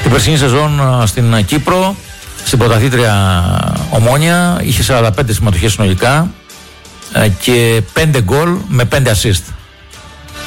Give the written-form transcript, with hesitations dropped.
Την περσινή σεζόν στην Κύπρο, στην πρωταθλήτρια Ομόνια, είχε 45 συμμετοχές συνολικά και 5 γκολ με 5 assist.